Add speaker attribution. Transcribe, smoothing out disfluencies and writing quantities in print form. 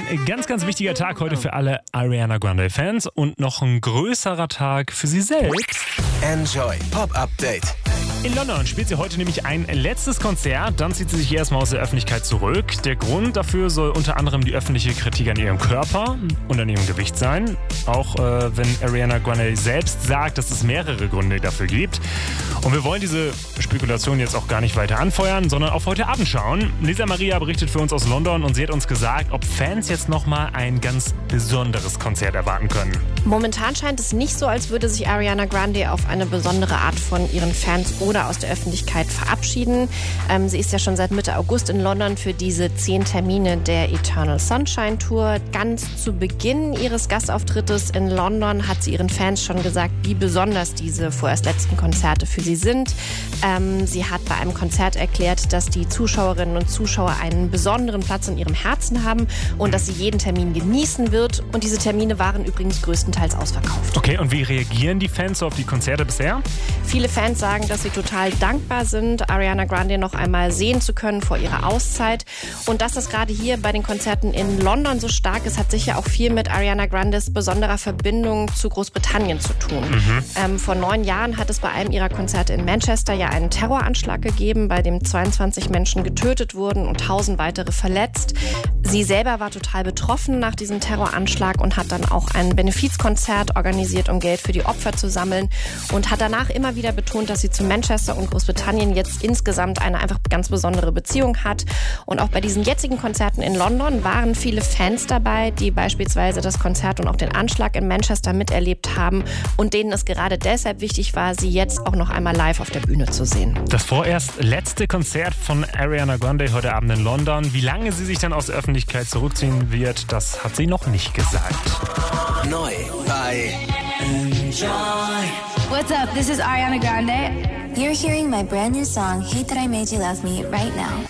Speaker 1: ganz, ganz wichtiger Tag heute für alle Ariana Grande-Fans und noch ein größerer Tag für sie selbst.
Speaker 2: Enjoy Pop Update.
Speaker 1: In London spielt sie heute nämlich ein letztes Konzert, dann zieht sie sich erstmal aus der Öffentlichkeit zurück. Der Grund dafür soll unter anderem die öffentliche Kritik an ihrem Körper und an ihrem Gewicht sein. Auch wenn Ariana Grande selbst sagt, dass es mehrere Gründe dafür gibt. Und wir wollen diese Spekulation jetzt auch gar nicht weiter anfeuern, sondern auf heute Abend schauen. Lisa Maria berichtet für uns aus London und sie hat uns gesagt, ob Fans jetzt nochmal ein ganz besonderes Konzert erwarten können.
Speaker 3: Momentan scheint es nicht so, als würde sich Ariana Grande auf eine besondere Art von ihren Fans oder aus der Öffentlichkeit verabschieden. Sie ist ja schon seit Mitte August in London für diese 10 Termine der Eternal Sunshine Tour. Ganz zu Beginn ihres Gastauftrittes in London hat sie ihren Fans schon gesagt, wie besonders diese vorerst letzten Konzerte für sie sind. Sie hat bei einem Konzert erklärt, dass die Zuschauerinnen und Zuschauer einen besonderen Platz in ihrem Herzen haben und dass sie jeden Termin genießen wird. Und diese Termine waren übrigens größtenteils ausverkauft.
Speaker 1: Okay, und wie reagieren die Fans so auf die Konzerte bisher?
Speaker 3: Viele Fans sagen, dass sie total dankbar sind, Ariana Grande noch einmal sehen zu können vor ihrer Auszeit. Und dass das gerade hier bei den Konzerten in London so stark ist, hat sicher auch viel mit Ariana Grandes besonderer Verbindung zu Großbritannien zu tun. Vor 9 Jahren hat es bei einem ihrer Konzerte in Manchester ja einen Terroranschlag gegeben, bei dem 22 Menschen getötet wurden und 1000 weitere verletzt. Sie selber war total betroffen nach diesem Terroranschlag und hat dann auch ein Benefizkonzert organisiert, um Geld für die Opfer zu sammeln und hat danach immer wieder betont, dass sie zu Manchester und Großbritannien jetzt insgesamt eine einfach ganz besondere Beziehung hat. Und auch bei diesen jetzigen Konzerten in London waren viele Fans dabei, die beispielsweise das Konzert und auch den Anschlag in Manchester miterlebt haben und denen es gerade deshalb wichtig war, sie jetzt auch noch einmal live auf der Bühne zu sehen.
Speaker 1: Das vorerst letzte Konzert von Ariana Grande heute Abend in London. Wie lange sie sich dann aus der Öffentlichkeit zurückziehen wird, das hat sie noch nicht gesagt.
Speaker 2: Neu bei Enjoy.
Speaker 4: What's up? This is Ariana Grande.
Speaker 5: You're hearing my brand new song, Hate That I Made You Love Me, right now.